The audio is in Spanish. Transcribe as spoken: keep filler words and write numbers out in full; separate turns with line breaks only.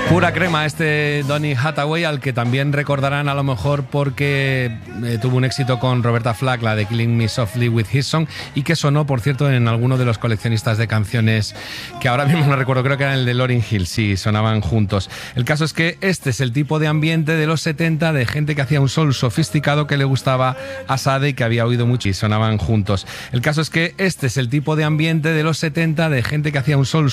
Pura crema este Donny Hathaway, al que también recordarán a lo mejor porque eh, tuvo un éxito con Roberta Flack, la de Killing Me Softly with His Song, y que sonó, por cierto, en alguno de los coleccionistas de canciones que ahora mismo no recuerdo, creo que era el de Lauryn Hill, sí, sonaban juntos. El caso es que este es el tipo de ambiente de los setenta, de gente que hacía un soul sofisticado que le gustaba a Sade y que había oído mucho y sonaban juntos. El caso es que este es el tipo de ambiente de los setenta, de gente que hacía un soul